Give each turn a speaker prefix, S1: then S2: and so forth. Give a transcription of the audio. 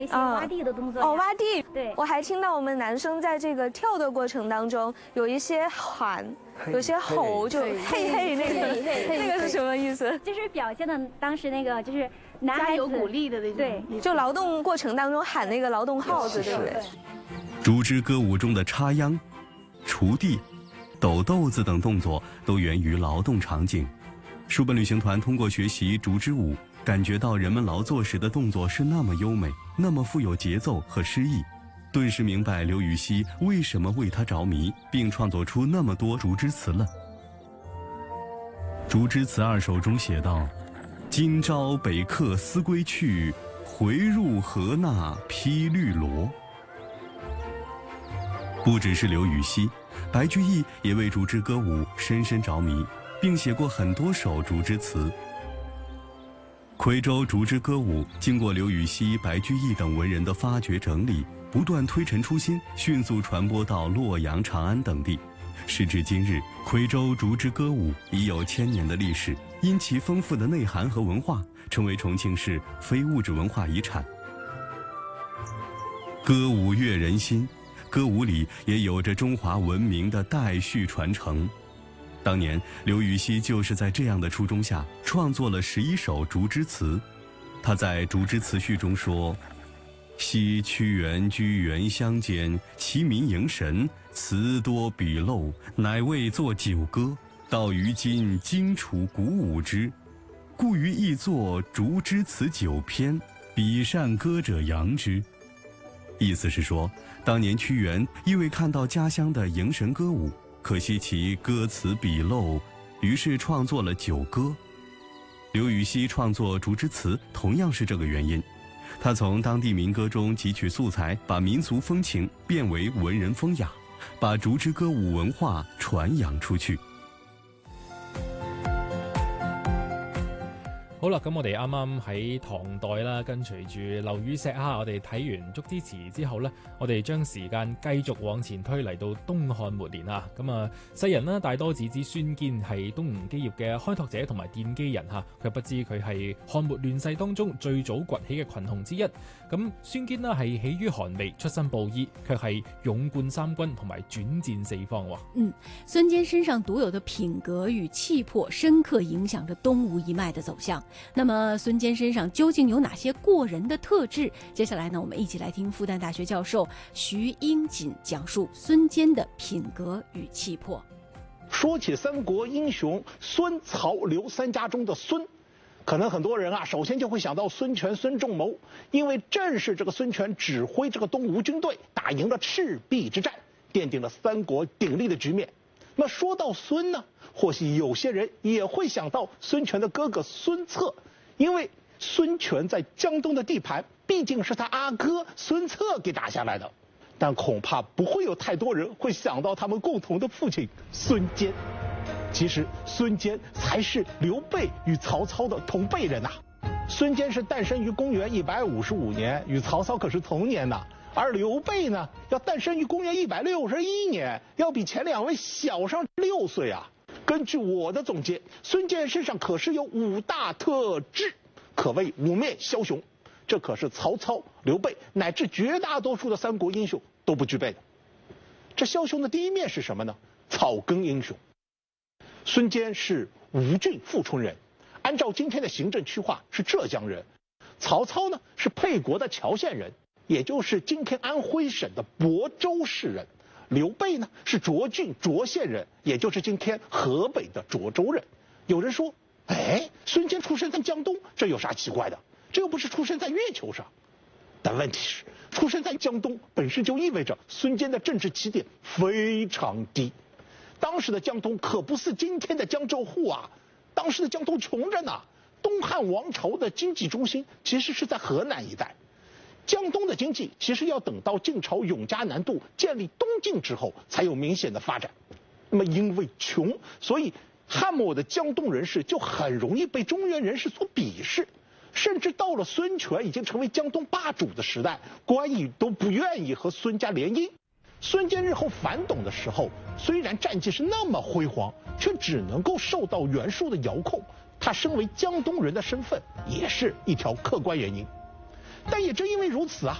S1: 一些挖地的动作
S2: 哦，挖地。
S1: 对，
S2: 我还听到我们男生在这个跳的过程当中有一些喊，有些吼，就嘿嘿那个是什么意思？
S1: 就是表现的当时那个就是男孩子
S3: 有鼓励的那种。
S1: 对，
S2: 就劳动过程当中喊那个劳动号子，对不对？
S4: 竹枝歌舞中的插秧、锄地、抖豆子等动作都源于劳动场景。书本旅行团通过学习竹枝舞，感觉到人们劳作时的动作是那么优美，那么富有节奏和诗意，顿时明白刘禹锡为什么为它着迷，并创作出那么多竹枝词了。竹枝词2首中写道：今朝北客思归去，回入河那披绿萝。不只是刘禹锡，白居易也为竹枝歌舞深深着迷，并写过很多首竹枝词。夔州竹枝歌舞经过刘禹锡、白居易等文人的发掘整理，不断推陈出新，迅速传播到洛阳、长安等地。时至今日，夔州竹枝歌舞已有1000年的历史，因其丰富的内涵和文化，成为重庆市非物质文化遗产。歌舞悦人心，歌舞里也有着中华文明的代续传承。当年刘禹锡就是在这样的初衷下创作了11首竹枝词。他在竹枝词序中说：昔屈原居原乡间，其民迎神，词多笔漏，乃为作九歌。到于今，精除鼓舞之，故于亦作竹枝词9篇，比善歌者扬之。意思是说，当年屈原因为看到家乡的迎神歌舞，可惜其歌词笔漏，于是创作了9歌。刘禹锡创作竹枝词同样是这个原因，他从当地民歌中汲取素材，把民俗风情变为文人风雅，把竹枝歌舞文化传扬出去。
S5: 好啦，咁我哋啱啱喺唐代啦，跟隨住劉禹錫我哋睇完竹枝詞之後呢，我哋將時間繼續往前推嚟到東漢末年啊。咁世人呢大多只知孫堅係東吳基業嘅開拓者同埋奠基人佢不知佢係漢末亂世當中最早崛起嘅群雄之一。咁孫堅呢係起於寒微，出身布衣，卻係勇冠三軍同埋轉戰四方。
S3: 孫堅身上獨有的品格與氣魄，深刻影響着東吳一脈的走向。那麼孫堅身上究竟有哪些過人的特質？接下來呢，我們一起來聽復旦大學教授徐英錦講述孫堅的品格與氣魄。
S6: 說起三國英雄孫、曹、劉三家中的孫，可能很多人首先就會想到孫權、孫仲謀，因為正是這個孫權指揮這個東吳軍隊打贏了赤壁之戰，奠定了三國鼎立的局面。那麼說到孫呢，或許有些人也會想到孫權的哥哥孫策，因為孫權在江東的地盤畢竟是他阿哥孫策給打下來的，但恐怕不會有太多人會想到他們共同的父親孫堅。其實孫堅才是劉備與曹操的同輩人呐。孫堅是誕生於公元155年，與曹操可是同年呐。而劉備呢，要誕生於公元161年，要比前2位小上6歲啊。根據我的總結，孫堅身上可是有5大特質，可謂5面梟雄，這可是曹操、劉備乃至絕大多數的三國英雄都不具備的。這梟雄的第一面是什麼呢？草根英雄。孫堅是吳郡富春人，按照今天的行政區劃是浙江人。曹操呢是沛國的谯縣人，也就是今天安徽省的亳州市人。劉備呢是涿郡涿縣人，也就是今天河北的涿州人。有人說，孫堅出生在江東，這有啥奇怪的？這又不是出生在月球上。但問題是，出生在江東本身就意味着孫堅的政治起點非常低。當時的江東可不是今天的江浙滬啊，當時的江東窮着呢。東漢王朝的經濟中心其實是在河南一帶。江東的經濟其實要等到晉朝永嘉南渡建立東晉之後才有明顯的發展。那麼因為窮，所以漢末的江東人士就很容易被中原人士所鄙視，甚至到了孫權已經成為江東霸主的時代，關羽都不願意和孫家聯姻。孫堅日後反董的時候，雖然戰績是那麼輝煌，卻只能夠受到袁術的遙控。他身為江東人的身份也是一條客觀原因。 但也正因为如此啊，